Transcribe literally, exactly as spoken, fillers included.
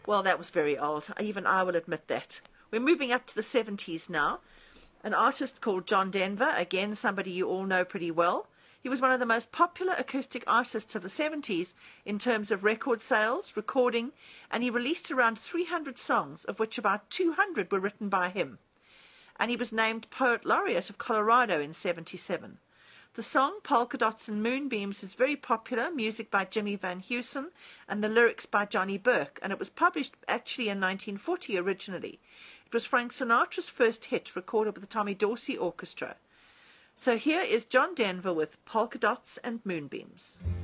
Well, that was very old. Even I will admit that. We're moving up to the seventies now. An artist called John Denver, again somebody you all know pretty well. He was one of the most popular acoustic artists of the seventies in terms of record sales, recording, and he released around three hundred songs, of which about two hundred were written by him. And he was named Poet Laureate of Colorado in seventy-seven. The song Polka Dots and Moonbeams is very popular, music by Jimmy Van Heusen and the lyrics by Johnny Burke, and it was published actually in nineteen forty originally. It was Frank Sinatra's first hit, recorded with the Tommy Dorsey Orchestra. So here is John Denver with Polka Dots and Moonbeams.